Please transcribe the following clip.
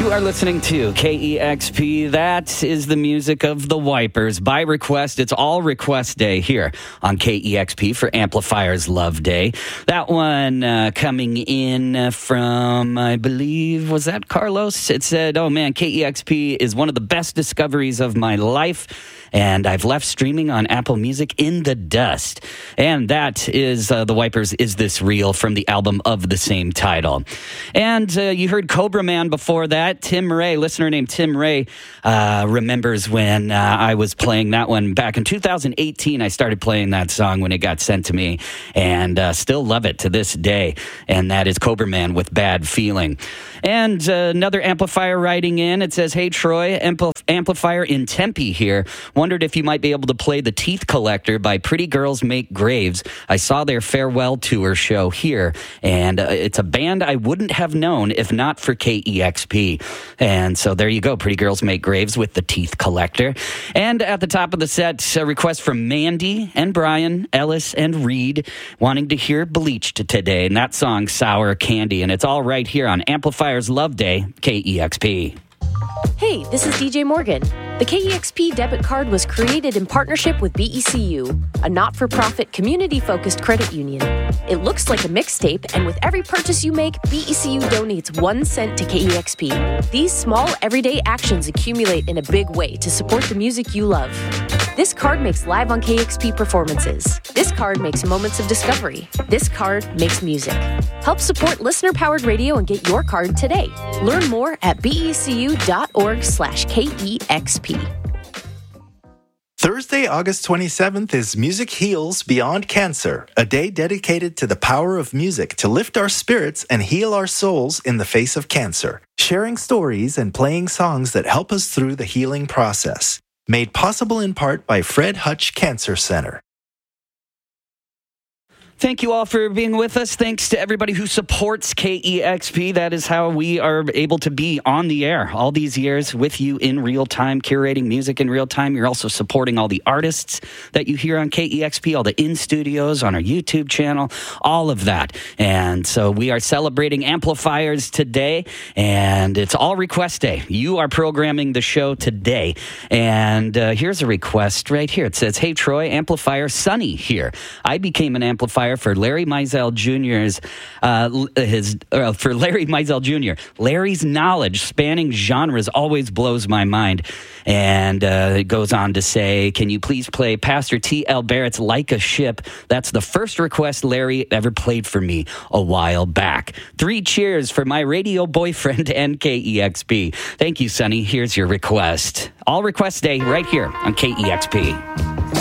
You are listening to KEXP. That is the music of the Wipers. By request, it's all request day here on KEXP for Amplifiers Love Day. That one coming in from, I believe, was that Carlos? It said, oh man, KEXP is one of the best discoveries of my life. And I've left streaming on Apple Music in the dust. And that is the Wipers' Is This Real from the album of the same title. And you heard Cobra Man before that. Tim Ray, listener named Tim Ray, remembers when I was playing that one back in 2018. I started playing that song when it got sent to me and still love it to this day. And that is Cobra Man with Bad Feeling. And another amplifier writing in. It says, hey, Troy, amplifier in Tempe here. Wondered if you might be able to play The Teeth Collector by Pretty Girls Make Graves. I saw their farewell tour show here, and it's a band I wouldn't have known if not for KEXP. And so there you go, Pretty Girls Make Graves with The Teeth Collector. And at the top of the set, a request from Mandy and Brian, Ellis and Reed, wanting to hear Bleached today, and that song, Sour Candy. And it's all right here on Amplifiers Love Day, KEXP. Hey, this is DJ Morgan. The KEXP debit card was created in partnership with BECU, a not-for-profit, community-focused credit union. It looks like a mixtape, and with every purchase you make, BECU donates 1 cent to KEXP. These small, everyday actions accumulate in a big way to support the music you love. This card makes Live on KEXP performances. This card makes Moments of Discovery. This card makes music. Help support listener-powered radio and get your card today. Learn more at becu.org/KEXP. Thursday, August 27th is Music Heals Beyond Cancer, a day dedicated to the power of music to lift our spirits and heal our souls in the face of cancer. Sharing stories and playing songs that help us through the healing process. Made possible in part by Fred Hutch Cancer Center. Thank you all for being with us. Thanks to everybody who supports KEXP. That is how we are able to be on the air all these years with you in real time, curating music in real time. You're also supporting all the artists that you hear on KEXP, all the in-studios on our YouTube channel, all of that. And so we are celebrating amplifiers today, and it's all request day. You are programming the show today. And here's a request right here. It says, hey, Troy, amplifier Sunny here. I became an amplifier for Larry Mizell Jr.'s, for Larry Mizell Jr. Larry's knowledge spanning genres always blows my mind. And it goes on to say, can you please play Pastor T.L. Barrett's Like a Ship? That's the first request Larry ever played for me a while back. 3 cheers for my radio boyfriend and KEXP. Thank you, Sonny. Here's your request. All request day right here on KEXP.